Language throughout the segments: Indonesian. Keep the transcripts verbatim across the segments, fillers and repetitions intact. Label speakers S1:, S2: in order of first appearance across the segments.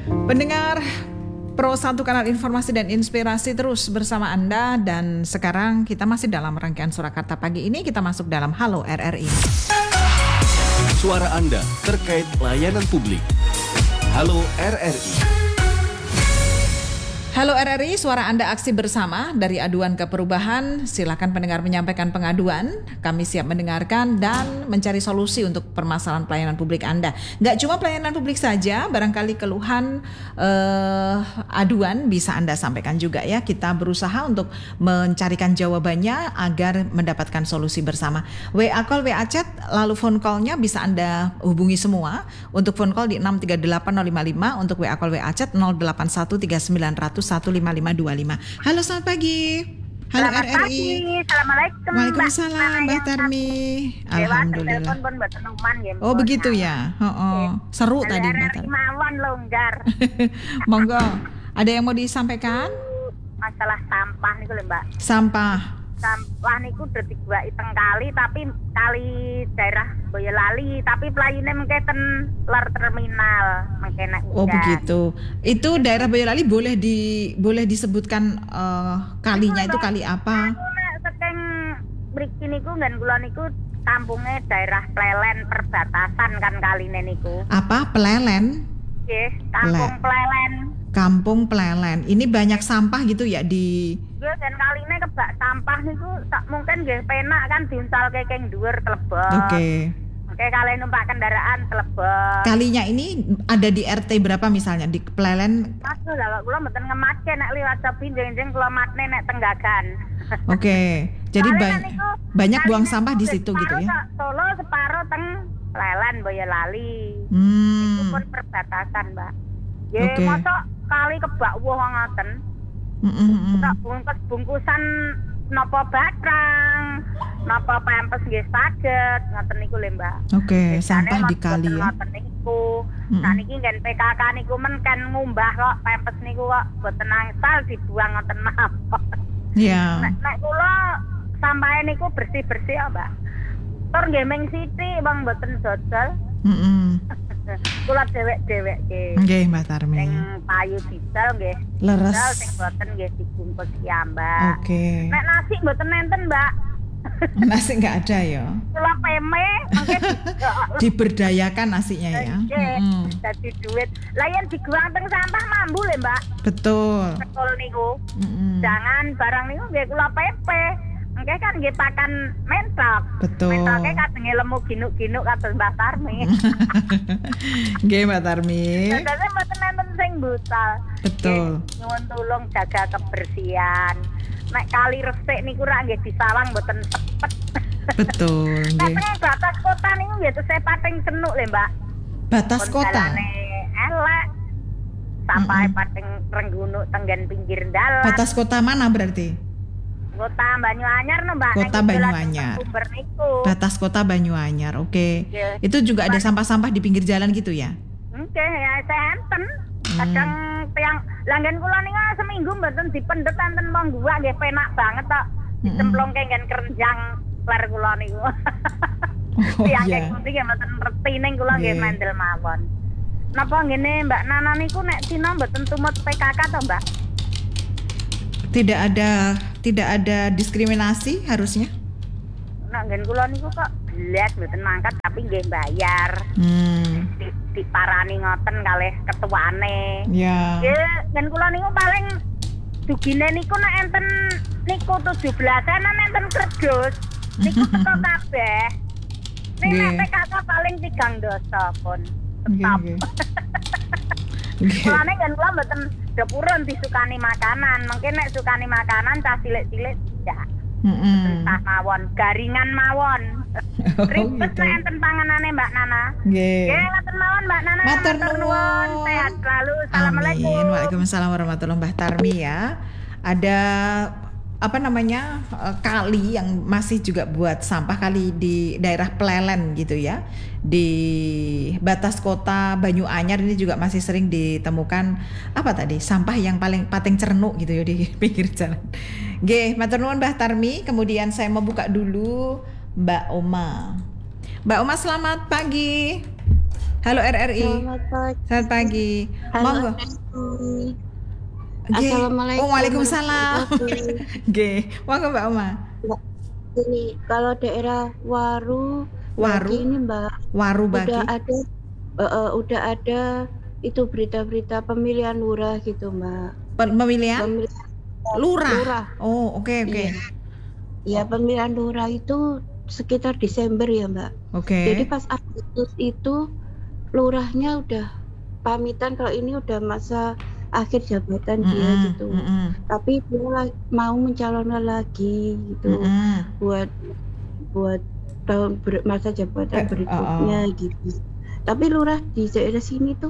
S1: Pendengar Pro satu Kanal Informasi dan Inspirasi terus bersama Anda, dan sekarang kita masih dalam rangkaian Surakarta pagi ini. Kita masuk dalam Halo R R I.
S2: Suara Anda terkait layanan publik. Halo R R I.
S1: Halo R R I, suara Anda aksi bersama dari aduan ke perubahan. Silakan pendengar menyampaikan pengaduan. Kami siap mendengarkan dan mencari solusi untuk permasalahan pelayanan publik Anda. Nggak cuma pelayanan publik saja, barangkali keluhan eh, aduan bisa Anda sampaikan juga ya. Kita berusaha untuk mencarikan jawabannya agar mendapatkan solusi bersama. W A call, W A chat, lalu phone call-nya bisa Anda hubungi semua. Untuk phone call di enam tiga delapan nol lima lima, untuk W A call W A chat nol delapan satu tiga sembilan nol nol satu lima lima dua lima. Halo, selamat pagi. Halo
S3: Selamat
S1: R R I.
S3: pagi. Assalamualaikum.
S1: Waalaikumsalam Mbak Tarmi. Alhamdulillah. Oh begitu ya. Oh, oh. Seru tadi Mbak Tarmi.
S3: Mawon longgar.
S1: Monggo. Ada yang mau disampaikan?
S3: Masalah sampah niku lho Mbak.
S1: Sampah.
S3: Sampah niku udah diguwaki teng kali, tapi kali daerah Boyolali, tapi pelayune mengke ten ler terminal mengke nek.
S1: Oh begitu. Itu daerah Boyolali boleh di boleh disebutkan uh, kalinya itu kali apa?
S3: Aku nek saking mriki niku nggen kula niku kampungnya daerah Plelen perbatasan kan kaline niku.
S1: Apa? Plelen?
S3: Nggih, kampung Plelen.
S1: Kampung Plelen. Ini banyak sampah gitu ya di.
S3: Nggih, dan kaline kebak sampah niku tak mungkin nggih penak kan diunsalke keng dhuwur telebet.
S1: Oke. Okay.
S3: Oke, kalian numpak kendaraan telebet.
S1: Kalinya ini ada di R T berapa misalnya di Plelen?
S3: Mas lho, kula mboten ngematke nek liwat sepi jeneng kula matne nek Tenggagan.
S1: Oke. Okay. Jadi ba- niku, banyak buang sampah di situ gitu ya.
S3: Solo separo teng Plelen Boyolali.
S1: Hmm.
S3: Itu pun perbatasan, Mbak. Nggih,
S1: okay.
S3: Mosok kali kebak woh ngoten.
S1: Heeh.
S3: Tak bungkus bungkusan napa batrang, napa pempes nggih saged, ngoten niku lho, Mbak.
S1: Oke, okay, sampah di kali ya.
S3: Ngoten niku. Saniki nggen P K K niku men kan ngumbah kok pempes niku kok boten angsal dibuang ngoten mawon.
S1: Iya.
S3: Nek nek kula sampahe niku bersih-bersih ya, Mbak. Tur nggih ming sithik Bang boten dodol.
S1: Heeh.
S3: Kula dewek-dewek nggih.
S1: Nggih, Mbak Tarmi.
S3: Sing payu didol nggih.
S1: Leres.
S3: Didol sing boten nggih dibungkus kiambak.
S1: Oke. Okay.
S3: Nek nasi boten nenten, Mbak.
S1: Nasi enggak ada ya.
S3: Kula peme mengke
S1: diberdayakan nasinya ya.
S3: Heeh. Dadi duit. Lah yen diguang teng sampah mambu lho, Mbak.
S1: Betul.
S3: Betul niku.
S1: Mm-hmm.
S3: Jangan barang niku nggih kula pepe. Mengke kan nggih pakan mentok.
S1: Betul.
S3: Mentoke kadenge lemu ginuk-ginuk kados Mbak Tarmi.
S1: Nggih, Mbak Tarmi.
S3: Dadane mboten nenten sing butal.
S1: Betul.
S3: Nyuwun tulung jaga kebersihan. Nek kali resik niku ra nggih disawang mboten sepet.
S1: Betul, nggih.
S3: Nek batas kota niku nggih tesih pating senuk lho, Mbak.
S1: Batas kota.
S3: Jalane elek. Sampai mm-hmm. pating renggunuk tenggen pinggir dalan.
S1: Batas kota mana berarti?
S3: Kota Banyuanyar no, Mbak.
S1: Kota Banyuanyar. Batas kota Banyuanyar. Oke. Okay. Yeah. Itu juga ada sampah-sampah di pinggir jalan gitu ya?
S3: Oke, okay, ya enten. Kadang hmm. tiang langgan kula niku seminggu mboten dipendet enten wong gua nggih penak banget tok. Dicemplungke nggen kerenjang ler kula niku.
S1: Oh,
S3: tiang
S1: yeah.
S3: kek nggih mboten ngerti ning kula nggih mendel mawon. Napa ngene Mbak Nana niku nek Cina mboten tumut P K K to, Mbak?
S1: Tidak ada tidak ada diskriminasi harusnya.
S3: Nek nggen kula niku kok blas mboten mangkat tapi nggih bayar.
S1: Hmm.
S3: Di, diparani ngoten kalih ketuane.
S1: Ya.
S3: Nggih, nggen kula niku paling dugine niku nek enten niku tujuh belasan enten kredus. Niku teko kabeh. Nek P K K paling tigang dosa pun. Tetap. Mulane kan kula mboten dapurun disukani makanan. Mungkin nek sukani makanan cah cilik-cilik tidak. Heeh. Entah mawon, garingan mawon. Oh, ribet gitu. Enten panganane Mbak Nana. Nggih. Nggih, ngoten mawon Mbak Nana.
S1: Matur nuwun.
S3: Sehat selalu. Assalamualaikum.
S1: Amin. Waalaikumsalam warahmatullahi wabarakatuh. Mbah Tarmi ya. Ada apa namanya kali yang masih juga buat sampah, kali di daerah Plelen gitu ya, di batas kota Banyuanyar ini juga masih sering ditemukan apa tadi sampah yang paling pating cernuk gitu ya di pinggir jalan. Nggih, matur nuwun Mbah Tarmi. Kemudian saya mau buka dulu Mbak Oma. Mbak Oma, selamat pagi. Halo R R I.
S4: Selamat pagi.
S1: Selamat pagi.
S4: Halo
S1: Monggo.
S4: R R I.
S1: G.
S4: Assalamualaikum.
S1: Oh, waalaikumsalam. G. Monggo Mbak Oma.
S4: Mbak, ini kalau daerah Waru,
S1: Waru.
S4: Bagi ini Mbak,
S1: Waru Bagi.
S4: udah ada, uh, uh, udah ada itu berita-berita pemilihan lurah gitu Mbak.
S1: Pemilihan?
S4: Pemilihan
S1: Lurah.
S4: lurah.
S1: Oh, oke okay, oke. Okay.
S4: Iya, ya, pemilihan lurah itu sekitar Desember ya Mbak.
S1: Oke. Okay.
S4: Jadi pas Agustus itu lurahnya udah pamitan kalau ini udah masa akhir jabatan mm-hmm, dia gitu. Mm-hmm. Tapi dia mau mencalonkan lagi gitu mm-hmm. buat buat tahun ber, masa jabatan berikutnya uh, uh. gitu. Tapi lurah di daerah sini tuh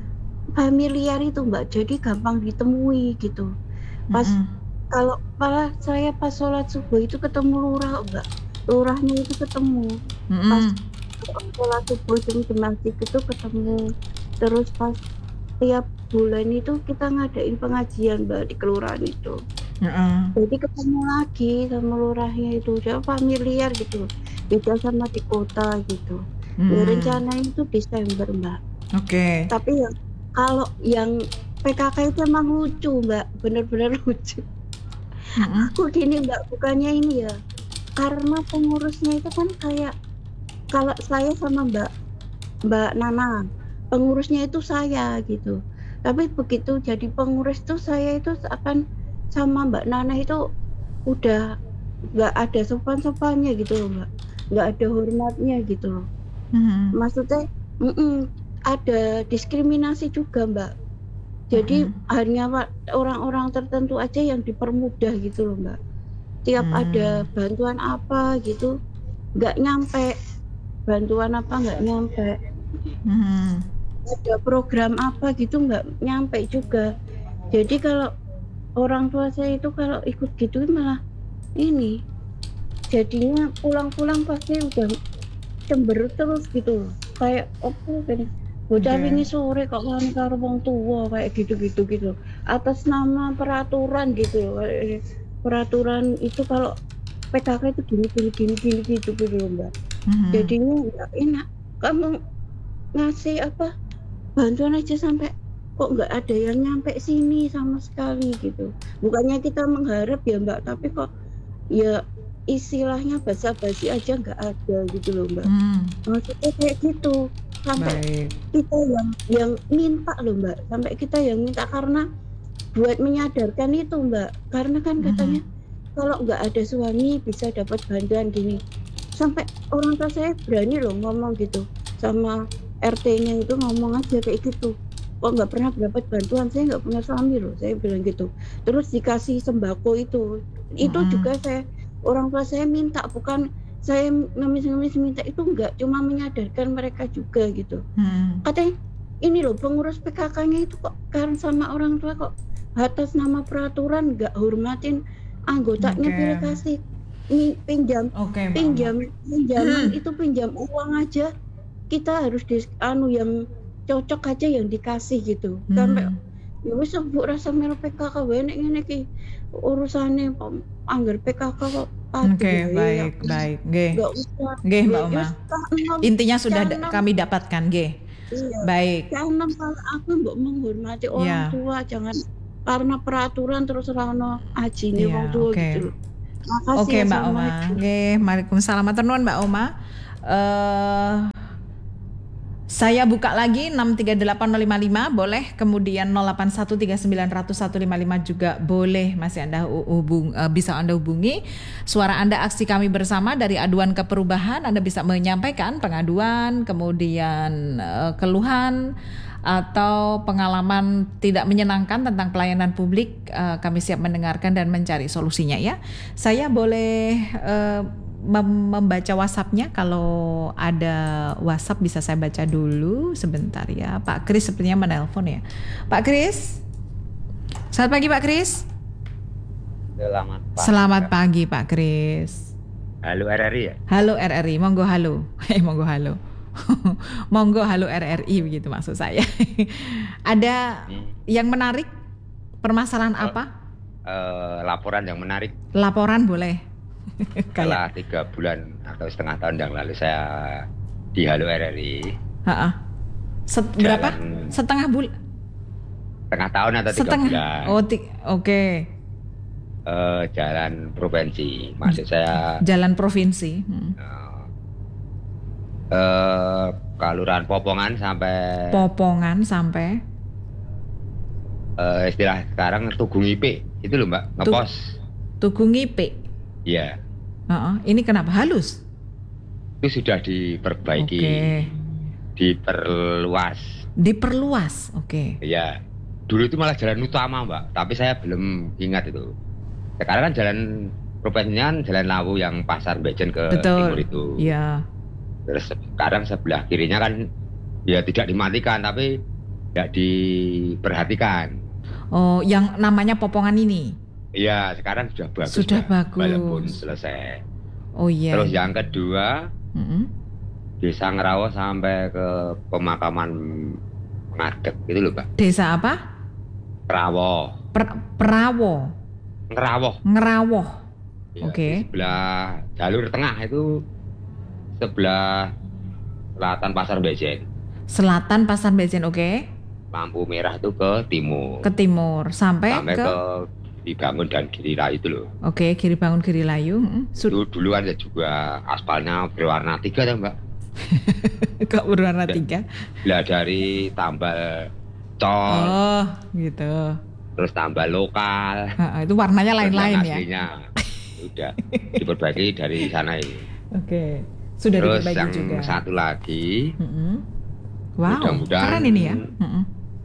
S4: familiar itu Mbak, jadi gampang ditemui gitu. Pas mm-hmm. kalau malah saya pas sholat subuh itu ketemu lurah Mbak, lurahnya itu ketemu. Mm-hmm. Pas sholat subuh di masjid itu ketemu. Terus pas tiap bulan itu kita ngadain pengajian Mbak di kelurahan itu. Mm-hmm. Jadi ketemu lagi sama lurahnya itu, dia familiar gitu, beda sama di kota gitu. Mm. Ya, rencananya itu Desember Mbak. Oke.
S1: Okay.
S4: Tapi yang kalau yang P K K itu emang lucu Mbak, benar-benar lucu. Mm-hmm. Aku gini Mbak, bukannya ini ya, karena pengurusnya itu kan kayak kalau saya sama Mbak Mbak Nana, pengurusnya itu saya gitu. Tapi begitu jadi pengurus tuh saya itu akan sama Mbak Nana itu udah nggak ada sopan-sopannya gitu loh Mbak, nggak ada hormatnya gitu loh. Mm-hmm. Maksudnya mm-mm, ada diskriminasi juga Mbak. Jadi mm-hmm. hanya orang-orang tertentu aja yang dipermudah gitu loh Mbak. Tiap mm-hmm. ada bantuan apa gitu nggak nyampe, bantuan apa nggak nyampe. Mm-hmm. Ada program apa gitu nggak nyampe juga. Jadi kalau orang tua saya itu kalau ikut gitu malah ini jadinya pulang-pulang pasti udah cemberut terus gitu, kayak opo kan bocah wingi sore kok kan karo wong tua kayak gitu-gitu gitu atas nama peraturan gitu. Peraturan itu kalau P K K itu gini gini gini gini gitu gitu Mbak. Mm-hmm. Jadinya nggak enak, kamu ngasih apa bantuan aja sampai kok nggak ada yang nyampe sini sama sekali gitu. Bukannya kita mengharap ya Mbak, tapi kok ya istilahnya basa-basi aja nggak ada gitu loh Mbak. Hmm. Maksudnya kayak gitu sampai Baik. kita yang yang minta loh Mbak, sampai kita yang minta karena buat menyadarkan itu Mbak, karena kan katanya hmm. kalau nggak ada suami bisa dapat bantuan gini. Sampai orang tua saya berani loh ngomong gitu sama R T-nya itu, ngomong aja kayak gitu, kok nggak pernah dapat bantuan, saya nggak punya suami loh, saya bilang gitu. Terus dikasih sembako itu, itu hmm. juga saya, orang tua saya minta, bukan saya ngemis-ngemis minta, itu nggak, cuma menyadarkan mereka juga gitu. Hmm. Katanya ini loh pengurus P K K-nya itu kok karena sama orang tua kok atas nama peraturan nggak hormatin anggotanya, okay. pilih kasih pinjam, okay, pinjam, pinjaman hmm. itu pinjam uang aja. Kita harus di anu yang cocok aja yang dikasih gitu. Hmm. Sampai ya wis mbok rasa melu P K K wae nek ngene iki urusane anggar P K K kok.
S1: Oke, okay, baik, ya. baik. Nggih. Nggih, Mbak Oma. Intinya sudah da- kami dapatkan, nggih. Iya. Baik.
S4: Karena kalau aku mbok menghormati orang yeah. tua, jangan karena peraturan terus ora ono ajine yeah, wong tua okay. gitu. Makasih.
S1: Oke, okay, Mbak Oma. Nggih, Waalaikumsalam. Matur nuwun Mbak Oma. Eh uh, Saya buka lagi enam tiga delapan nol lima lima boleh, kemudian nol delapan satu tiga sembilan nol nol satu lima lima juga boleh, masih Anda hubung, bisa Anda hubungi. Suara Anda aksi kami bersama dari aduan ke perubahan, Anda bisa menyampaikan pengaduan, kemudian uh, keluhan atau pengalaman tidak menyenangkan tentang pelayanan publik, uh, kami siap mendengarkan dan mencari solusinya ya. Saya boleh uh, membaca WhatsApp-nya, kalau ada WhatsApp bisa saya baca dulu sebentar ya. Pak Kris sepertinya menelpon ya. Pak Kris, selamat pagi Pak Kris.
S5: Selamat pagi.
S1: Selamat pagi Pak Kris.
S5: Halo R R I ya?
S1: Halo R R I, monggo halo. Eh monggo halo. Monggo halo R R I begitu maksud saya. Ada hmm. yang menarik? Permasalahan uh, apa?
S5: Uh, laporan yang menarik.
S1: Laporan boleh.
S5: Setelah tiga bulan atau setengah tahun yang lalu saya di Halo R R I, Ha-ha.
S1: Set, berapa?
S5: Jalan-
S1: Setengah bulan.
S5: Setengah tahun atau tiga
S1: Setengah.
S5: bulan.
S1: Oh, ti- oke.
S5: Eh, jalan provinsi. Maksud saya
S1: Jalan provinsi. Hmm.
S5: eh Kelurahan Popongan sampai
S1: Popongan sampai
S5: eh, istilah sekarang Tugu Ngipe. Itu loh Mbak, ngepos.
S1: Tugu Ngipe.
S5: Iya.
S1: Heeh. Ini kenapa halus?
S5: Itu sudah diperbaiki,
S1: Oke.
S5: diperluas.
S1: Diperluas. Oke.
S5: Iya. Dulu itu malah jalan utama Mbak, tapi saya belum ingat itu. Sekarang kan jalan provinsinya kan jalan Lawu yang Pasar Bejen ke timur
S1: Betul.
S5: itu.
S1: Iya.
S5: Terus sekarang sebelah kirinya kan ya tidak dimatikan tapi tidak diperhatikan.
S1: Oh, yang namanya Popongan ini.
S5: Iya, sekarang sudah bagus.
S1: Sudah
S5: Mbak.
S1: bagus.
S5: Walaupun selesai.
S1: Oh iya.
S5: Terus yang kedua,
S1: Mm-mm.
S5: Desa Ngerawo sampai ke pemakaman Ngadeg gitu loh, Mbak.
S1: Desa apa?
S5: Rawo.
S1: Per- Perawo.
S5: Ngerawo.
S1: Ngerawoh.
S5: Ya,
S1: Oke.
S5: di sebelah jalur tengah itu sebelah selatan Pasar Bejen.
S1: Selatan Pasar Bejen. Oke.
S5: Lampu merah itu ke timur.
S1: Ke timur sampai,
S5: sampai
S1: ke,
S5: ke Dibangun dan Girila itu loh.
S1: Oke, Kiri Bangun Kiri Layu. Mm, su-
S5: Itu dulu ada juga aspalnya berwarna tiga ya Mbak.
S1: Kok berwarna tiga?
S5: Lah dari tambal col,
S1: Oh, gitu.
S5: terus tambal lokal.
S1: Ha, itu warnanya
S5: terus
S1: lain-lain
S5: yang
S1: ya.
S5: aslinya udah diperbaiki dari sana ini.
S1: Oke. Sudah
S5: Terus
S1: diperbaiki
S5: yang
S1: juga.
S5: satu lagi
S1: Mm-mm. Wow,
S5: mudah-mudahan
S1: keren ini ya. Mm-mm.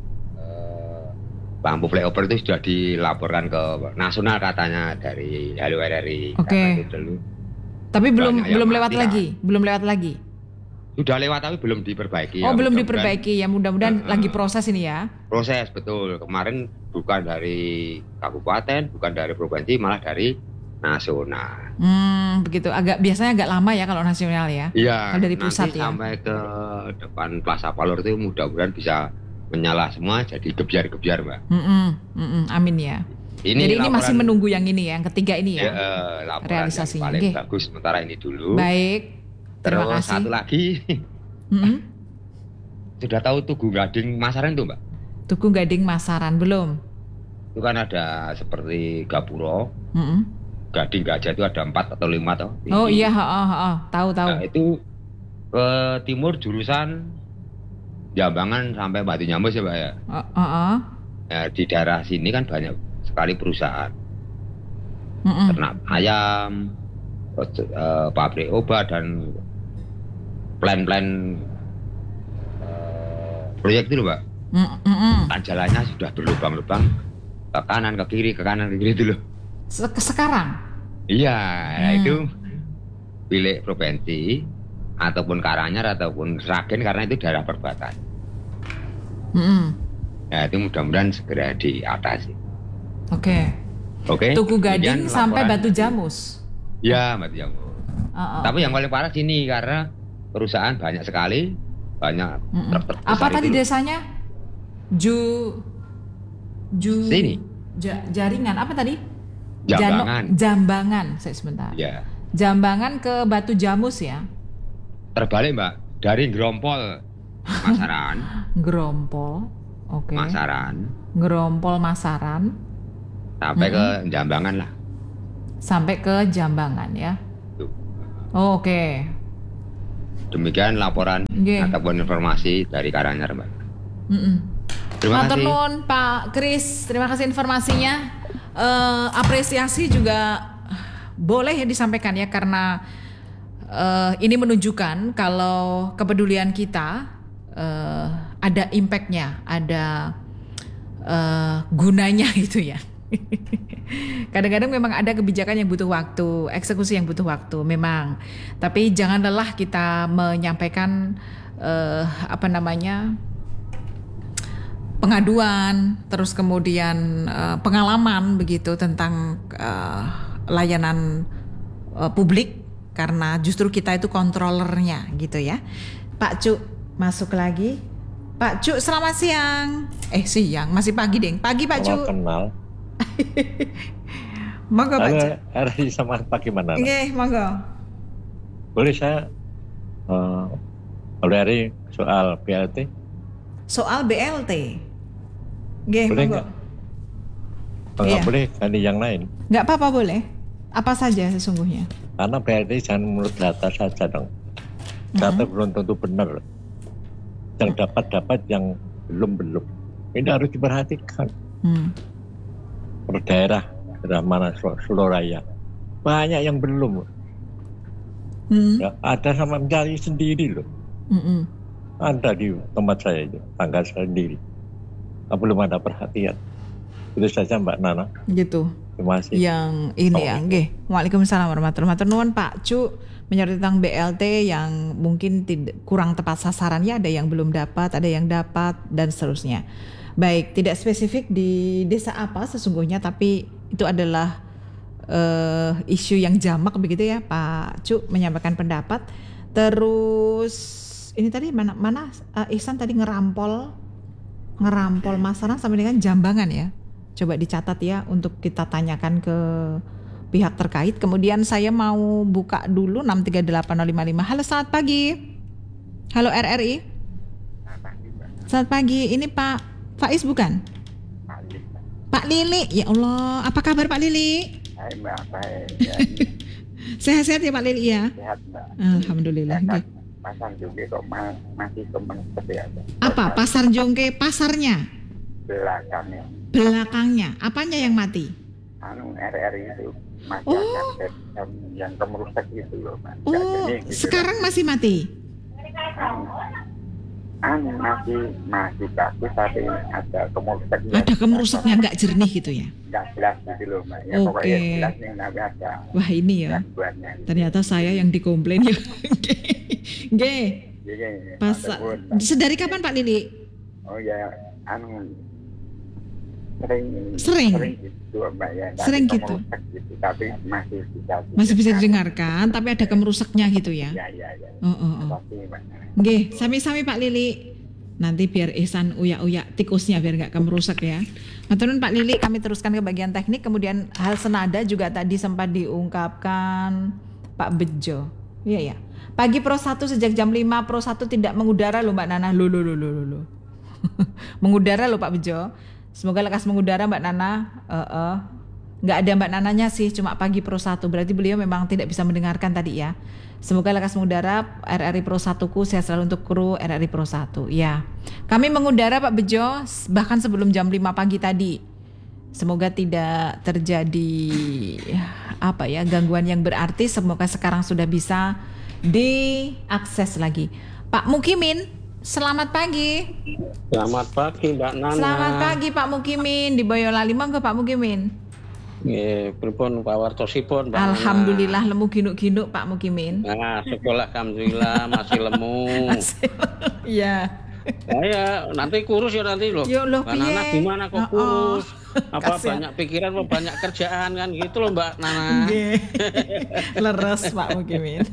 S5: eh, lampu flyover itu sudah dilaporkan ke nasional katanya dari Halo R R I.
S1: Oke.
S5: Karena itu dulu
S1: Tapi belum
S5: banyak yang
S1: belum lewat
S5: mati, kan?
S1: lagi, belum lewat lagi.
S5: sudah lewat tapi belum diperbaiki.
S1: Oh,
S5: ya.
S1: belum
S5: Mudah-mudahan
S1: diperbaiki ya. Mudah-mudahan
S5: Uh-uh.
S1: lagi proses ini ya.
S5: proses betul. Kemarin bukan dari kabupaten, bukan dari provinsi, malah dari nasional.
S1: Hmm, begitu. Agak biasanya agak lama ya kalau nasional ya.
S5: Iya.
S1: Kalau dari
S5: nanti
S1: pusat ya.
S5: sampai ke depan Plaza Palor itu mudah-mudahan bisa menyala semua jadi gebiar-gebiar, Mbak.
S1: Mm-mm, mm-mm, amin ya.
S5: Ini
S1: Jadi ini
S5: laporan-
S1: masih menunggu yang ini ya, yang ketiga ini
S5: ya,
S1: ya.
S5: eh, laporan
S1: realisasinya.
S5: yang paling
S1: Oke.
S5: bagus sementara ini dulu.
S1: Baik. Terima
S5: Terus
S1: kasih.
S5: satu lagi,
S1: Mm-mm.
S5: sudah tahu Tugu Gading Masaran tuh, Mbak?
S1: Tugu Gading Masaran belum?
S5: Itu kan ada seperti Gapuro,
S1: Mm-mm.
S5: Gading Gajah itu ada empat atau lima toh.
S1: Oh
S5: tinggi.
S1: iya, oh, oh, oh. tahu tahu.
S5: Nah, itu ke timur jurusan Jambangan sampai Batu Nyambus ya Mbak ya.
S1: Oh, oh, oh.
S5: Nah, di daerah sini kan banyak sekali perusahaan
S1: Mm-mm.
S5: ternak ayam, terus, eh, pabrik obat dan plan-plan eh, proyek itu loh Mbak.
S1: Mm-mm.
S5: Kan jalannya sudah berlubang-lubang ke kanan ke kiri ke kanan ke kiri itu loh.
S1: Se- Sekarang?
S5: Iya, nah
S1: Hmm.
S5: itu milik provinsi ataupun Karanganyar ataupun Sragen karena itu daerah perbatasan.
S1: Mm-mm.
S5: Nah itu mudah-mudahan segera diatasi.
S1: Oke.
S5: Oke.
S1: Tugu
S5: demikian
S1: Gading sampai
S5: laporan.
S1: Batu Jamus.
S5: Ya, Batu Jamus.
S1: Oh, oh.
S5: Tapi yang paling parah sini karena perusahaan banyak sekali, banyak
S1: Mm-mm.
S5: truk-truk
S1: Apa
S5: besar
S1: tadi
S5: itu.
S1: desanya? Ju Ju
S5: Sini.
S1: Ja- jaringan apa tadi?
S5: Jambangan.
S1: Jano- Jambangan. Saya sebentar.
S5: Ya,
S1: Jambangan ke Batu Jamus ya.
S5: terbalik Mbak dari Grompol Masaran,
S1: Gerompol. Oke.
S5: Masaran
S1: Gerompol Masaran
S5: sampai
S1: Mm-mm.
S5: ke Jambangan lah.
S1: sampai ke Jambangan ya.
S5: Tuh.
S1: Oh, oke.
S5: Demikian laporan
S1: Nggih.
S5: ataupun informasi dari Karanganyar Mbak.
S1: Mm-mm.
S5: Terima
S1: Matur
S5: kasih.
S1: nuwun Pak Kris, terima kasih informasinya. Eh, apresiasi juga boleh ya disampaikan ya karena eh, ini menunjukkan kalau kepedulian kita eh, ada impactnya, ada eh, gunanya gitu ya. Kadang-kadang memang ada kebijakan yang butuh waktu, eksekusi yang butuh waktu memang. Tapi jangan lelah kita menyampaikan eh, apa namanya pengaduan, terus kemudian uh, pengalaman begitu tentang uh, layanan uh, publik karena justru kita itu kontrolernya gitu ya. Pak Cuk masuk lagi. Pak Cuk selamat siang. Eh siang, masih pagi deng. Pagi Pak Cuk.
S6: Kenal.
S1: Monggo Pak Cuk.
S6: Halo, R I selamat pagi mana?
S1: Nggih, monggo.
S6: Boleh saya uh, R I soal P L T?
S1: soal B L T. Nggih,
S6: Boleh
S1: monggo.
S6: nggak? Kalau nggak
S1: Iya.
S6: boleh ganti yang lain.
S1: Nggak apa-apa boleh. Apa saja sesungguhnya.
S6: Karena B L T jangan menurut data saja dong. Data belum tentu benar. Yang dapat-dapat, yang belum-belum. Ini harus diperhatikan.
S1: Hmm.
S6: Per daerah, daerah mana Solo Raya. Banyak yang belum.
S1: Hmm.
S6: Ya, ada sama mencari sendiri loh.
S1: Mm-mm.
S6: Ada di tempat saya itu, tangga sendiri. Nah, belum ada perhatian. Itu saja Mbak Nana.
S1: Gitu.
S6: Terima kasih.
S1: Yang ini ya,
S6: Assalamualaikum.
S1: nggih. Waalaikumsalam warahmatullahi wabarakatuh. Pak Cu menyoroti tentang B L T yang mungkin tidak kurang tepat sasarannya, ada yang belum dapat, ada yang dapat dan seterusnya. Baik, tidak spesifik di desa apa sesungguhnya, tapi itu adalah uh, isu yang jamak begitu ya, Pak Cu menyampaikan pendapat. Terus ini tadi mana mana uh, Ihsan tadi ngerampol ngerampol masalah sampai dengan Jambangan ya. Coba dicatat ya untuk kita tanyakan ke pihak terkait. Kemudian saya mau buka dulu enam tiga delapan nol lima lima. Halo, selamat pagi. Halo R R I. Selamat pagi. Ini Pak Faiz bukan? Pak Lili. Ya Allah, apa kabar Pak Lili?
S7: Hai Mbak, baik. Ya,
S1: Sehat-sehat ya Pak Lili ya?
S7: sehat Mbak.
S1: Alhamdulillah.
S7: Pasar,
S1: Nggih.
S7: pasar juga kok ma- masih temen seperti apa?
S1: Apa Pasar Jongke pasarnya?
S7: Belakangnya.
S1: Belakangnya. Apanya yang mati?
S7: Anu R R I itu masih
S1: Oh.
S7: ada yang, yang kemerusak gitu loh Mbak. Nggak
S1: Oh,
S7: jernih gitu
S1: sekarang masih mati?
S7: loh. Anu, anu masih masih bagus tapi ada kemerusak.
S1: Ada kemerusaknya, nggak jernih gitu ya?
S7: Nggak jelas gitu loh Mbak. Ya
S1: Oke.
S7: pokoknya jelas nih tapi ada
S1: Wah ini ya.
S7: gangguannya.
S1: Ternyata saya yang dikomplain ya. Nggih.
S7: Jadi,
S1: Pasar.
S7: ataupun, Mbak.
S1: Sedari kapan Pak Lili?
S7: Oh ya, anu sering
S1: Sering?
S7: sering gitu Mbak ya. Tapi
S1: Sering gitu?
S7: kemerusak gitu, tapi masih bisa
S1: Masih bisa didengarkan, tapi ada kemerusaknya gitu ya?
S7: Ya ya ya.
S1: Oh, oh, oh.
S7: Pasti Mbak.
S1: Nggih, sami-sami Pak Lili. Nanti biar Ihsan uyak-uyak tikusnya biar nggak kemerusak ya. Matur nuwun Pak Lili, kami teruskan ke bagian teknik. Kemudian hal senada juga tadi sempat diungkapkan Pak Bejo. Iya ya. Pagi Pro satu sejak jam lima Pro satu tidak mengudara loh Mbak Nana. Loh loh loh loh loh, loh. Mengudara loh Pak Bejo. Semoga lekas mengudara Mbak Nana. Uh, uh. Nggak ada Mbak Nananya sih, cuma Pagi Pro satu. Berarti beliau memang tidak bisa mendengarkan tadi ya. Semoga lekas mengudara R R I Pro satu ku, sehat selalu untuk kru R R I Pro satu. Ya, kami mengudara Pak Bejo bahkan sebelum jam lima pagi tadi. Semoga tidak terjadi apa ya gangguan yang berarti. Semoga sekarang sudah bisa diakses lagi. Pak Mukimin, selamat pagi.
S8: Selamat pagi Mbak Nana.
S1: Selamat pagi Pak Mukimin di Boyolali. Monggo Pak Mukimin.
S8: Nggih, pripun Pak Wartosipun Mbak Nana?
S1: Alhamdulillah lemu ginuk-ginuk Pak Mukimin.
S8: Nah, sekolah alhamdulillah masih lemu.
S1: Iya.
S8: Nah, ya, nanti kurus ya nanti loh.
S1: Yo, loh,
S8: Mbak Nana
S1: piye?
S8: gimana kok
S1: Oh, oh.
S8: kurus? Apa
S1: Kasihan.
S8: banyak pikiran apa banyak kerjaan kan gitu loh Mbak Nana.
S1: Nggih. Leres Pak Mukimin.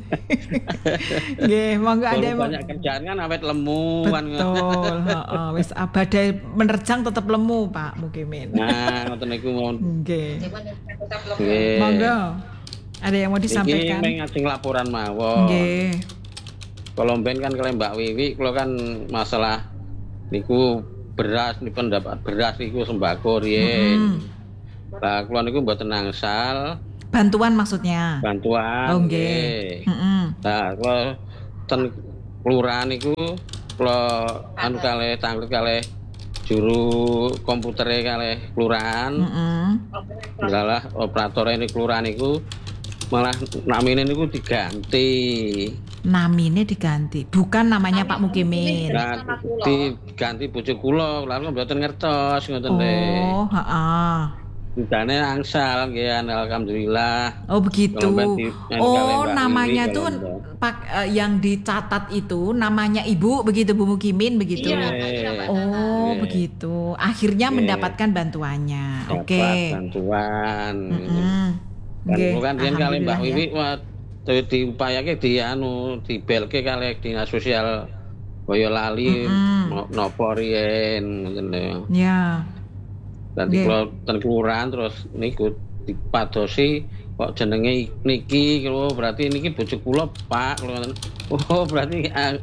S1: Nggih, monggo ada
S8: Kalau
S1: yang
S8: banyak kerjaan kan awet lemu kan.
S1: betul, heeh, wis badai menerjang tetap lemu Pak Mukimin.
S8: Nah, ngoten niku mau.
S1: Nggih.
S8: Nggih.
S1: Monggo. Ada yang mau
S8: Iki
S1: disampaikan?
S8: meng ngajeng laporan mawon.
S1: Nggih.
S8: Kalau mben kan kalau Mbak Wiwi, kalau kan masalah niku beras, nih pendapat beras niku sembako riyen. Lah kula niku mboten angsal
S1: Bantuan maksudnya.
S8: bantuan.
S1: Oh nggih. Heeh.
S8: Nah, kalau ten kelurahan niku kula anu kalih tanglet kalih juru komputere kalih kelurahan.
S1: Heeh.
S8: Lah operator ini kelurahan niku malah namine niku diganti.
S1: Namine diganti, bukan namanya Pak Mukimin.
S8: Nah, diganti bojo kula, lalu mboten ngertos ngoten lho.
S1: Oh, heeh.
S8: Dane angsal nggih alhamdulillah.
S1: Oh begitu.
S8: Kalau Mbak Di- yang
S1: Oh
S8: kalian Mbak
S1: namanya
S8: Wiwi,
S1: tuh
S8: kalau Mbak-
S1: pak eh, yang dicatat itu namanya Ibu begitu Bu Mukimin begitu.
S8: Iya.
S1: Oh
S8: Iya.
S1: begitu. Akhirnya
S8: Iya.
S1: mendapatkan bantuannya.
S8: Dapat
S1: Oke.
S8: bantuan.
S1: Mm-mm.
S8: Dan
S1: Nggih,
S8: bukan riyen kali Mbak
S1: alhamdulillah
S8: Wiwi
S1: ya.
S8: wah di- diupayake di anu dibelke kali dinas sosial Boyolali
S1: Mm-mm.
S8: no- nopo riyen ngoten lho.
S1: Ya.
S8: Dan
S1: Nggih.
S8: kula ten kelurahan terus niku dipadosi kok jenenge niki lho berarti niki bojo kula Pak. Oh berarti eh, eh,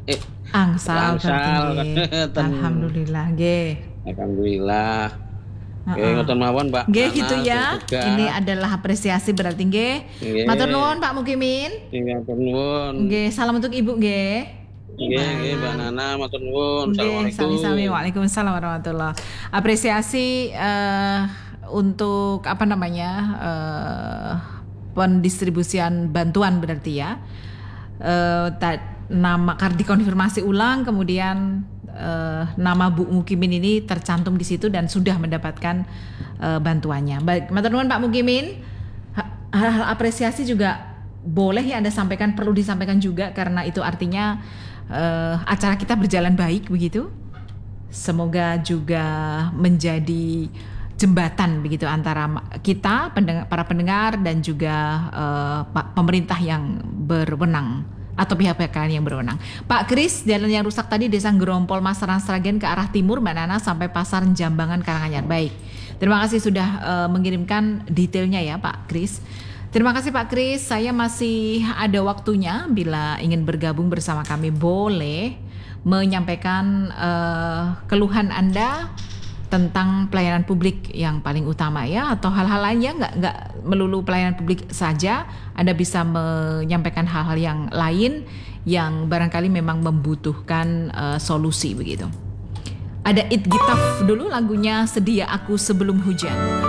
S1: Angsal
S8: Angsal.
S1: berarti. Alhamdulillah nggih.
S8: Alhamdulillah. Oke,
S1: Heeh.
S8: ngoten mawon, Mbak.
S1: Nggih
S8: Nana,
S1: gitu ya.
S8: juga.
S1: Ini adalah apresiasi berarti nggih.
S8: Nggih.
S1: Matur nuwun Pak Mukimin.
S8: Nggih, matur nuwun.
S1: Nggih, salam untuk Ibu nggih.
S8: Nggih, nggih, Mbak Nana, matur nuwun.
S1: Nggih,
S8: Assalamualaikum.
S1: sami-sami. Waalaikumsalam warahmatullahi. Apresiasi eh, untuk apa namanya? eh, pendistribusian bantuan berarti ya. Eh, ta- nama karena dikonfirmasi ulang, kemudian eh, nama Bu Mukimin ini tercantum di situ dan sudah mendapatkan eh, bantuannya. Baik, matur nuwun Pak Mukimin. Ha- Hal-hal apresiasi juga boleh ya Anda sampaikan, perlu disampaikan juga karena itu artinya eh, acara kita berjalan baik begitu. Semoga juga menjadi jembatan begitu antara ma- kita pendengar, para pendengar dan juga eh, pa- pemerintah yang berwenang atau pihak-pihak lain yang berwenang. Pak Kris, jalan yang rusak tadi Desa Gerompol Masaran Sragen ke arah timur Mbak Nana sampai Pasar Jambangan Karanganyar. Baik, terima kasih sudah eh, mengirimkan detailnya ya Pak Kris. Terima kasih Pak Kris, saya masih ada waktunya bila ingin bergabung bersama kami boleh menyampaikan eh, keluhan Anda tentang pelayanan publik yang paling utama ya, atau hal-hal lainnya, nggak nggak melulu pelayanan publik saja. Anda bisa menyampaikan hal-hal yang lain yang barangkali memang membutuhkan uh, solusi begitu. Ada It Gitaf dulu lagunya Sedia Aku Sebelum Hujan.